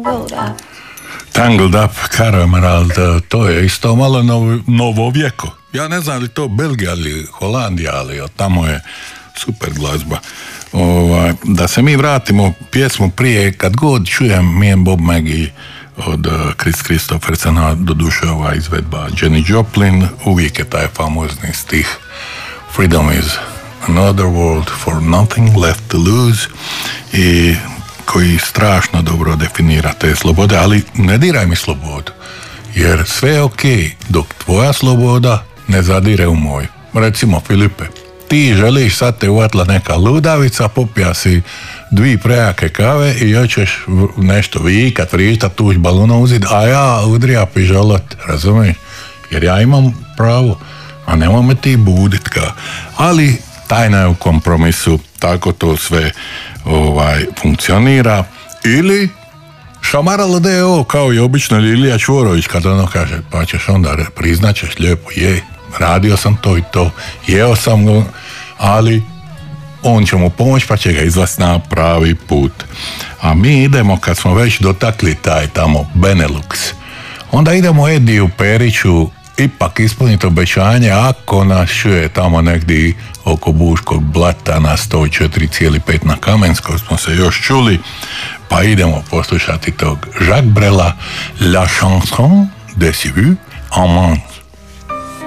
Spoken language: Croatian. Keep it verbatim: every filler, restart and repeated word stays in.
Tangled Up. Tangled Up, Caro Emerald, to je isto malo novo, novo vijeko. Ja ne znam li to Belgija ili Holandija, ali tamo je super glazba. Ovaj, da se mi vratimo pjesmu prije, kad god čujem Me and Bob Maggie od Kris Kristoffersona, doduše ova izvedba Jenny Joplin, uvijek je taj famozni stih Freedom is another world for nothing left to lose, i koji strašno dobro definira te slobode, ali ne diraj mi slobodu, jer sve je ok dok tvoja sloboda ne zadire u moju. Recimo, Filipe, ti želiš, sad te uvatila neka ludavica, popija si dvi prejake kave i hoćeš nešto vikat, vrištat, tuć baluna uzid, a ja udrija pižolot, razumiješ? Jer ja imam pravo, a nemoj me ti budit ka. Ali tajna je u kompromisu, tako to sve ovaj, funkcionira. Ili šamaralo D O kao i obično Ilija Čvorović, kad ono kaže, pa ćeš onda priznaćeš lijepo, je, radio sam to i to, jeo sam go, ali on će mu pomoći pa će ga izvesti na pravi put. A mi idemo, kad smo već dotakli taj tamo Benelux, onda idemo Ediju Periću ipak ispuniti obećanje, ako nas čuje tamo negdje oko Buškog Blata na sto četiri zarez pet na Kamenskoj smo se još čuli, pa idemo poslušati tog Jacques Brela, La chanson des vues en main.